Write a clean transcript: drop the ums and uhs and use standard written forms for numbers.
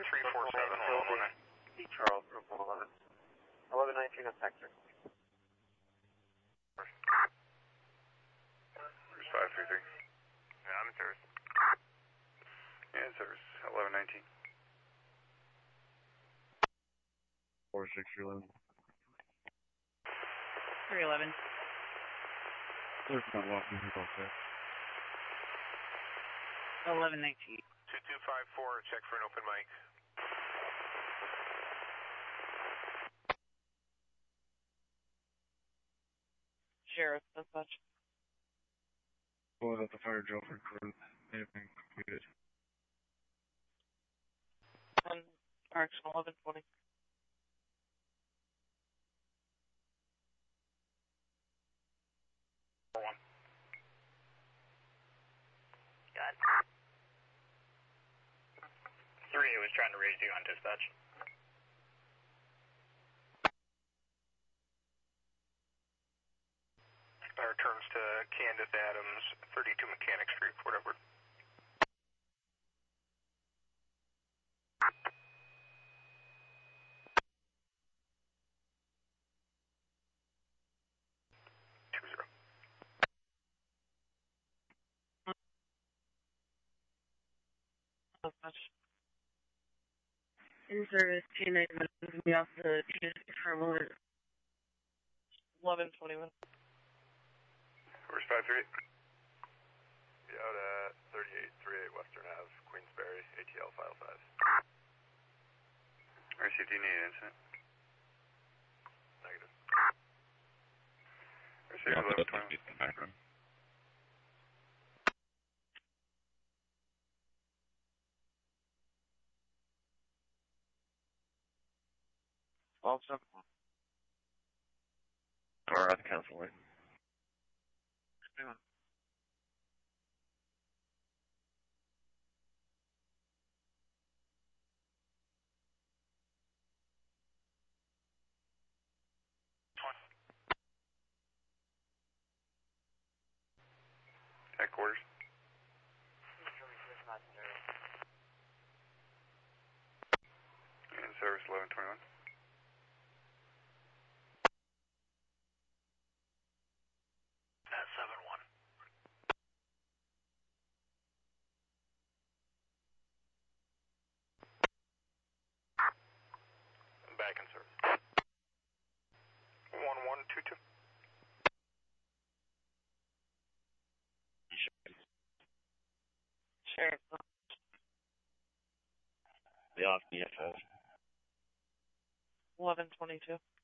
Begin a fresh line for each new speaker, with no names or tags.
347 Charles, Group 11. 1119 is Hector.
There's 533.
Yeah, I'm in service.
Yeah, in service. 1119.
4611.
311.
There's not walking here, okay.
1119.
2254, check for an open mic.
Sheriff, that's much.
Pulling up the fire drill for crew. They have been completed.
RX 1120.
Got it. 3 was trying to raise you on dispatch. Returns to Candace Adams, 32 Mechanic Street, Fort Edward.
In service, 291, moving off the terminal. 1121.
Where's 538? Be out at 3838 Western Ave, Queensberry, ATL file 5. RCD need incident. Negative. RCD 1121.
Also, or at the council line.
Headquarters. In service 1121.
At 7-1. I'm back in service. 1122.
Sheriff.
The off EFS.
1122.